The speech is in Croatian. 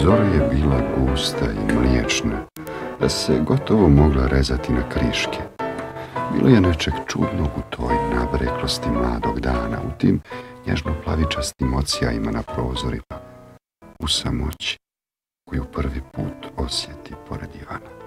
Zora je bila gusta i mliječna, da se gotovo mogla rezati na kriške. Bilo je nečeg čudnog u toj nabreklosti mladog dana, u tim nježno-plavičastim ocijajima na prozorima, u samoći koju prvi put osjeti pored Ivana.